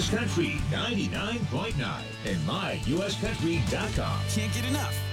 US Country 99.9 and myuscountry.com. Can't get enough.